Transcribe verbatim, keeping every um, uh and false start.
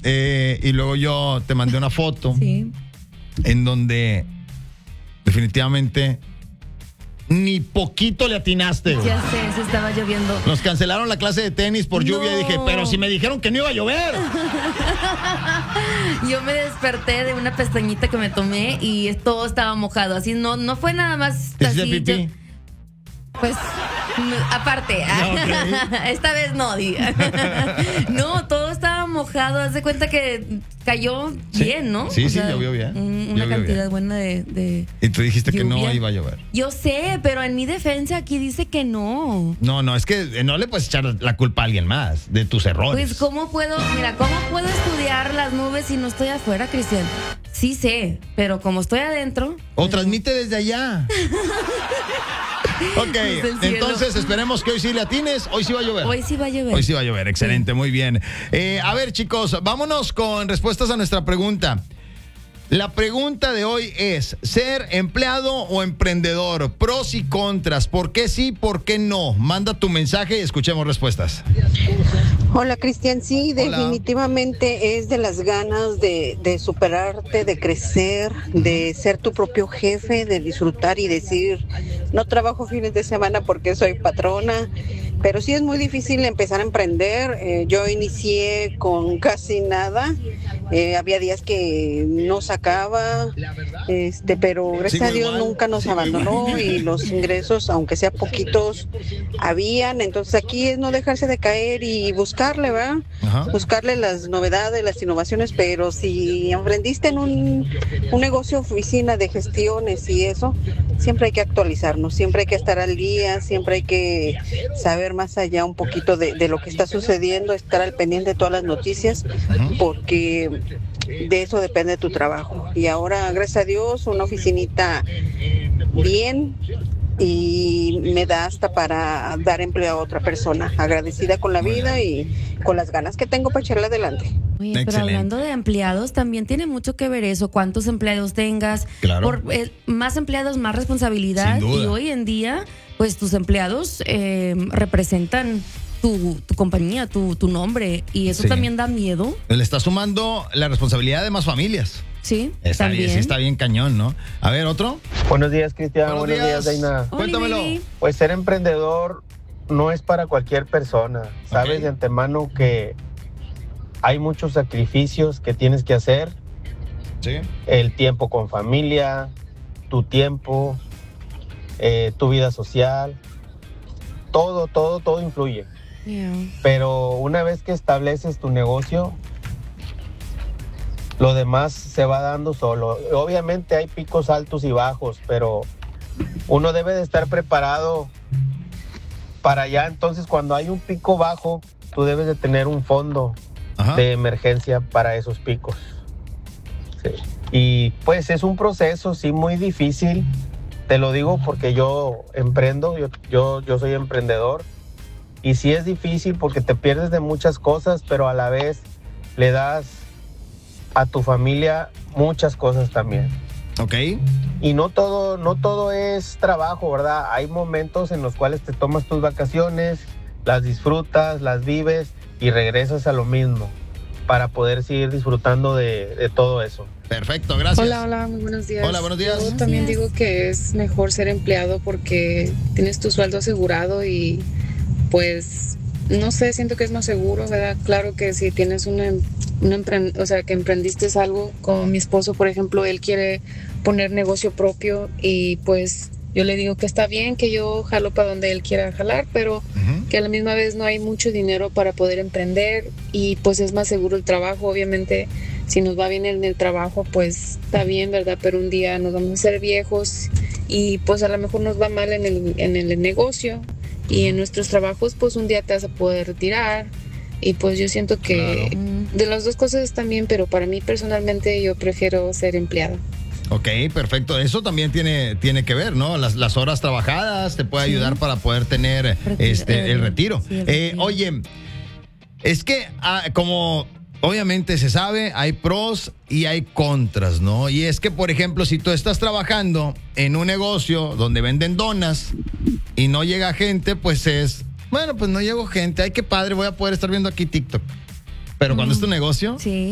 eh, y luego yo te mandé una foto Sí. en donde definitivamente ni poquito le atinaste. Ya sé, se estaba lloviendo. Nos cancelaron la clase de tenis por lluvia No. y dije, pero si me dijeron que no iba a llover. Yo me desperté de una pestañita que me tomé y todo estaba mojado. Así no, no fue nada más ¿Te hiciste así. pipí? yo- pues no, aparte, Ok. esta vez no, diga. No, todo estaba mojado. Haz de cuenta que cayó Sí. bien, ¿no? Sí, O sí, sea, llovió bien. un- Una Llovió cantidad bien. buena de, de Y tú dijiste que no lluvia. iba a llover. Yo sé, pero en mi defensa aquí dice que no. No, no, es que no le puedes echar la culpa a alguien más de tus errores. Pues, ¿cómo puedo? Mira, ¿cómo puedo estudiar las nubes si no estoy afuera, Cristian? Sí sé, pero como estoy adentro. O transmite desde allá. Ok, Desde el cielo. entonces esperemos que hoy sí le atines. Hoy sí va a llover. Hoy sí va a llover. Hoy sí va a llover, excelente, muy bien. Eh, a ver, chicos, vámonos con respuestas a nuestra pregunta. La pregunta de hoy es, ¿ser empleado o emprendedor? Pros y contras. ¿Por qué sí, por qué no? Manda tu mensaje y escuchemos respuestas. Hola Cristian, sí, Hola. definitivamente es de las ganas de, de superarte, de crecer, de ser tu propio jefe, de disfrutar y decir, no trabajo fines de semana porque soy patrona, pero sí es muy difícil empezar a emprender. Eh, yo inicié con casi nada, eh, había días que no sacaba, este, pero gracias Sigo a Dios igual, nunca nos sigo abandonó igual. y los ingresos, aunque sea poquitos, habían. Entonces aquí es no dejarse de caer y buscarle, ¿verdad? Ajá. Buscarle las novedades, las innovaciones, pero si emprendiste en un, un negocio oficina de gestiones y eso, siempre hay que actualizarnos, siempre hay que estar al día, siempre hay que saber más allá un poquito de, de lo que está sucediendo, estar al pendiente de todas las noticias, porque de eso depende tu trabajo. Y ahora, gracias a Dios, una oficinita bien y me da hasta para dar empleo a otra persona. Agradecida con la vida y con las ganas que tengo para echarle adelante. Oye, pero Excelente. hablando de empleados, también tiene mucho que ver eso, cuántos empleados tengas. Claro. Por, eh, más empleados, más responsabilidad. Sin duda. Y hoy en día, pues tus empleados eh, representan tu, tu compañía, tu, tu nombre. Y eso Sí. también da miedo, Le está sumando la responsabilidad de más familias. ¿sí? Está también. bien, sí está bien cañón, ¿no? A ver, ¿otro? Buenos días, Cristian. Buenos Buenos, días. días, Daina. Oli, Cuéntamelo. baby. Pues ser emprendedor no es para cualquier persona. Sabes Ok. de antemano que hay muchos sacrificios que tienes que hacer. Sí. El tiempo con familia, tu tiempo, eh, tu vida social. Todo, todo, todo influye. Yeah. Pero una vez que estableces tu negocio, lo demás se va dando solo. Obviamente hay picos altos y bajos, pero uno debe de estar preparado para allá. Entonces, cuando hay un pico bajo, tú debes de tener un fondo Ajá. de emergencia para esos picos. Sí. Y pues es un proceso, sí, muy difícil. Te lo digo porque yo emprendo, yo, yo, yo soy emprendedor. Y sí es difícil porque te pierdes de muchas cosas, pero a la vez le das a tu familia muchas cosas también. Ok. Y no todo, no todo es trabajo, ¿verdad? Hay momentos en los cuales te tomas tus vacaciones, las disfrutas, las vives y regresas a lo mismo para poder seguir disfrutando de, de todo eso. Perfecto, gracias. Hola, hola, muy buenos días. Hola, buenos días. Yo Buenos también días. digo que es mejor ser empleado porque tienes tu sueldo asegurado y pues no sé, siento que es más seguro, ¿verdad? Claro que si tienes una, una empren- o sea, que emprendiste algo, como mi esposo, por ejemplo, él quiere poner negocio propio y pues yo le digo que está bien, que yo jalo para donde él quiera jalar, pero Ujú. que a la misma vez no hay mucho dinero para poder emprender y pues es más seguro el trabajo. Obviamente, si nos va bien en el trabajo, pues está bien, ¿verdad? Pero un día nos vamos a hacer viejos y pues a lo mejor nos va mal en el, en el negocio y en nuestros trabajos, pues un día te vas a poder retirar y pues yo siento que Claro. Mm. de las dos cosas están bien, pero para mí personalmente yo prefiero ser empleada. Ok, perfecto. Eso también tiene, tiene que ver, ¿no? Las, las horas trabajadas te puede Sí. ayudar para poder tener Retiro, este, el eh, retiro. sí, el Eh, retiro. oye, es que ah, como obviamente se sabe, hay pros y hay contras, ¿no? Y es que, por ejemplo, si tú estás trabajando en un negocio donde venden donas y no llega gente, pues es, bueno, pues no llegó gente. Ay, qué padre, voy a poder estar viendo aquí TikTok. Pero cuando es tu negocio, Sí.